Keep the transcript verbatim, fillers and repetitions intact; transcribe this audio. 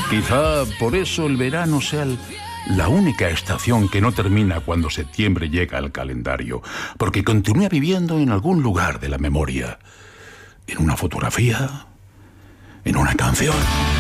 Quizá por eso el verano sea el, la única estación que no termina cuando septiembre llega al calendario, porque continúa viviendo en algún lugar de la memoria, en una fotografía, en una canción.